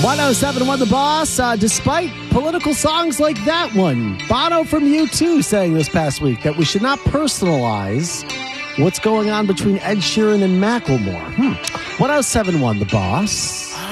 1071 The Boss, despite political songs like that one. Bono from U2 saying this past week that we should not personalize what's going on between Ed Sheeran and Macklemore. 1071 The Boss.